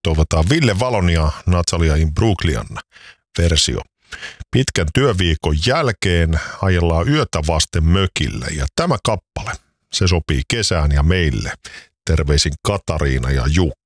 toivotaan Ville Valon ja Natalia Imbruglian versio. Pitkän työviikon jälkeen ajellaan yötä vasten mökille ja tämä kappale, se sopii kesään ja meille. Terveisin Katariina ja Jukka.